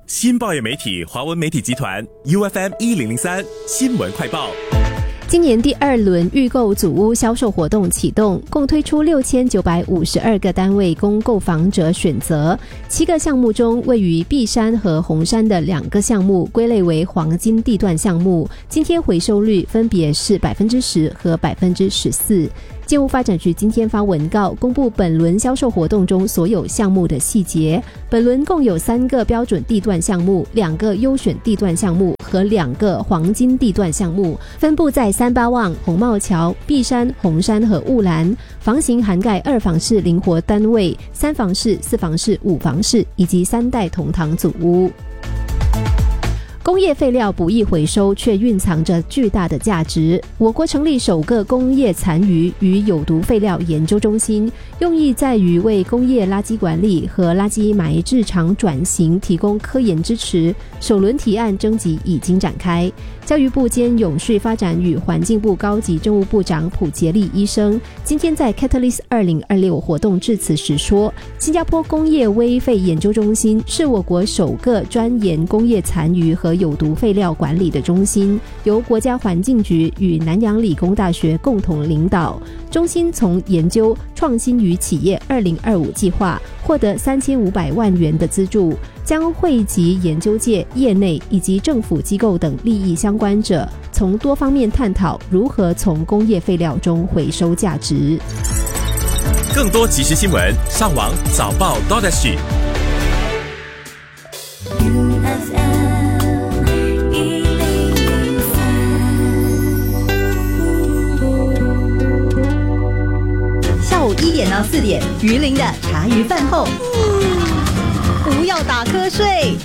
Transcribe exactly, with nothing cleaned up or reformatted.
新报业媒体华文媒体集团 U F M 一零零三新闻快报。 今年第二轮预购组屋销售活动启动，共推出六千九百五十二个单位供购房者选择。七个项目中，位于碧山和红山的两个项目归类为黄金地段项目，今天回收率分别是百分之十和百分之十四。建物发展局今天发文告，公布本轮销售活动中所有项目的细节。本轮共有三个标准地段项目、两个优选地段项目和两个黄金地段项目，分布在三八旺、红帽桥、碧山、红山和雾兰。房型涵盖二房式灵活单位、三房式、四房式、五房式以及三代同堂组屋。工业废料不易回收，却蕴藏着巨大的价值。我国成立首个工业残余与有毒废料研究中心，用意在于为工业垃圾管理和垃圾埋置场转型提供科研支持。首轮提案征集已经展开。教育部兼永续发展与环境部高级政务部长卜杰利医生今天在 Catalyst 二零二六活动致辞时说，新加坡工业微废研究中心是我国首个专研工业残余和有毒废料管理的中心，由国家环境局与南洋理工大学共同领导。中心从研究创新与企业二零二五计划获得三千五百万元的资助，将汇集研究界、业内以及政府机构等利益相关者，从多方面探讨如何从工业废料中回收价值。 更多即时新闻，上网早报 .sg。 下午一点到四点，鱼鳞的茶余饭后，不要打瞌睡，